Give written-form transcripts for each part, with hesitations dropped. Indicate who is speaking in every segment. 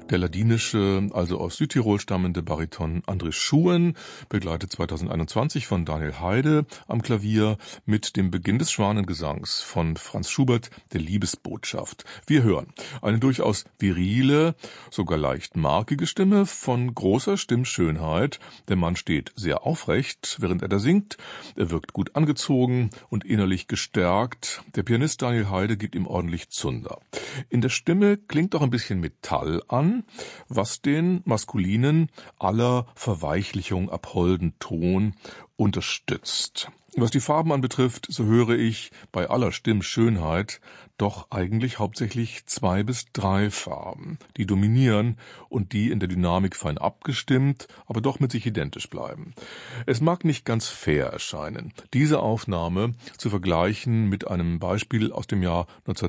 Speaker 1: Der ladinische, also aus Südtirol stammende Bariton André Schuen, begleitet 2021 von Daniel Heide am Klavier mit dem Beginn des Schwanengesangs von Franz Schubert, der Liebesbotschaft. Wir hören eine durchaus virile, sogar leicht markige Stimme von großer Stimmschönheit. Der Mann steht sehr aufrecht, während er da singt. Er wirkt gut angezogen und innerlich gestärkt. Der Pianist Daniel Heide gibt ihm ordentlich Zunder. In der Stimme klingt auch ein bisschen Metall an, was den maskulinen, aller Verweichlichung abholden Ton unterstützt. Was die Farben anbetrifft, so höre ich bei aller Stimmschönheit doch eigentlich hauptsächlich 2 bis 3 Farben, die dominieren und die in der Dynamik fein abgestimmt, aber doch mit sich identisch bleiben. Es mag nicht ganz fair erscheinen, diese Aufnahme zu vergleichen mit einem Beispiel aus dem Jahr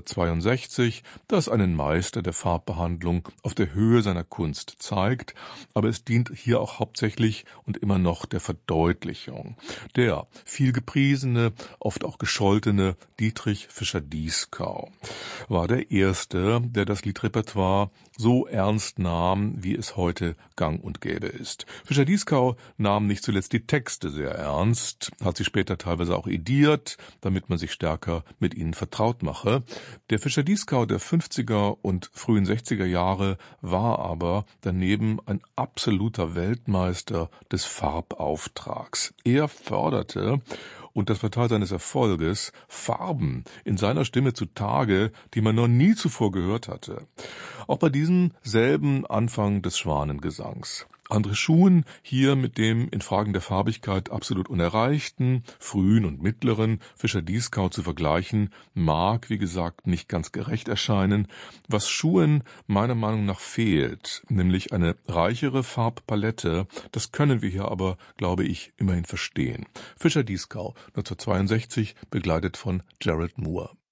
Speaker 1: 1962, das einen Meister der Farbbehandlung auf der Höhe seiner Kunst zeigt, aber es dient hier auch hauptsächlich und immer noch der Verdeutlichung. Der viel gepriesene, oft auch gescholtene Dietrich Fischer-Dieskau war der Erste, der das Liedrepertoire so ernst nahm, wie es heute gang und gäbe ist. Fischer-Dieskau nahm nicht zuletzt die Texte sehr ernst, hat sie später teilweise auch ediert, damit man sich stärker mit ihnen vertraut mache. Der Fischer-Dieskau der 50er und frühen 60er Jahre war aber daneben ein absoluter Weltmeister des Farbauftrags. Er förderte, und das war Teil seines Erfolges, Farben in seiner Stimme zutage, die man noch nie zuvor gehört hatte. Auch bei diesem selben Anfang des Schwanengesangs. André Schuen hier mit dem in Fragen der Farbigkeit absolut unerreichten, frühen und mittleren Fischer-Dieskau zu vergleichen, mag, wie gesagt, nicht ganz gerecht erscheinen. Was Schuen meiner Meinung nach fehlt, nämlich eine reichere Farbpalette, das können wir hier aber, glaube ich, immerhin verstehen. Fischer-Dieskau 1962, begleitet von Gerald Moore.